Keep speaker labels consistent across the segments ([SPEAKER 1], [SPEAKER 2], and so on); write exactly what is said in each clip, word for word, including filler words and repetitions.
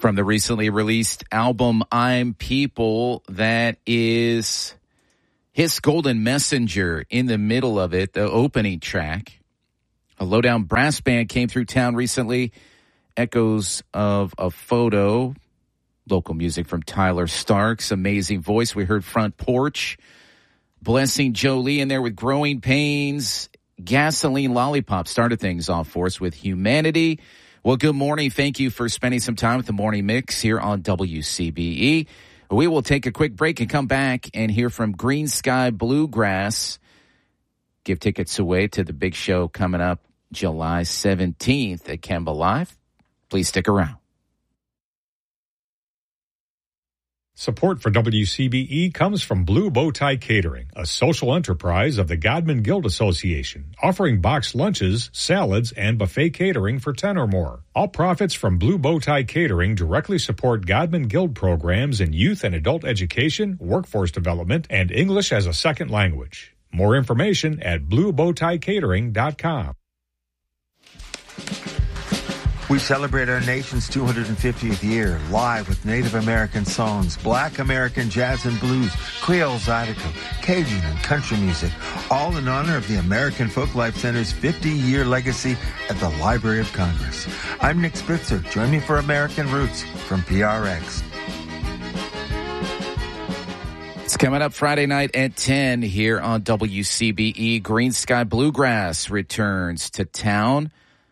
[SPEAKER 1] From the recently released album, I'm People, that is His Golden Messenger in the middle of it, the opening track. A Lowdown Brass Band came through town recently. Echoes of a Photo. Local music from Tyler Starks. Amazing voice. We heard Front Porch. Blessing Jolie in there with Growing Pains. Gasoline Lollipop started things off for us with Humanity. Well, good morning. Thank you for spending some time with the Morning Mix here on W C B E. We will take a quick break and come back and hear from Green Sky Bluegrass. Give tickets away to the big show coming up July seventeenth at Kemba Live. Please stick around.
[SPEAKER 2] Support for W C B E comes from Blue Bow Tie Catering, a social enterprise of the Godman Guild Association, offering boxed lunches, salads, and buffet catering for ten or more. All profits from Blue Bow Tie Catering directly support Godman Guild programs in youth and adult education, workforce development, and English as a second language. More information at blue bow tie catering dot com.
[SPEAKER 3] We celebrate our nation's two hundred fiftieth year live with Native American songs, Black American jazz and blues, Creole Zydeco, Cajun and country music, all in honor of the American Folklife Center's fifty-year legacy at the Library of Congress. I'm Nick Spitzer. Join me for American Roots from P R X.
[SPEAKER 1] It's coming up Friday night at ten here on W C B E. Green Sky Bluegrass returns to town.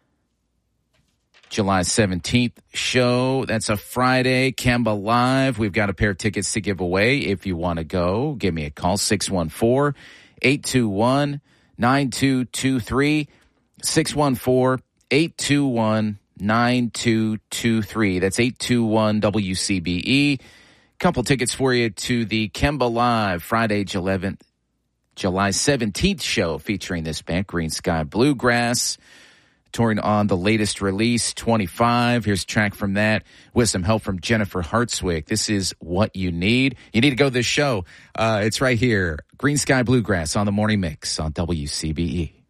[SPEAKER 1] July seventeenth show. That's a Friday. Kemba Live. We've got a pair of tickets to give away. If you want to go, give me a call. six one four, eight two one, nine two two three. six one four, eight two one, nine two two three. That's eight two one W C B E. Couple tickets for you to the Kemba Live Friday, July seventeenth show featuring this band, Green Sky Bluegrass. Touring on the latest release, twenty-five. Here's a track from that with some help from Jennifer Hartswick. This is What You Need. You need to go to this show. Uh, it's right here. Green Sky Bluegrass on the Morning Mix on W C B E.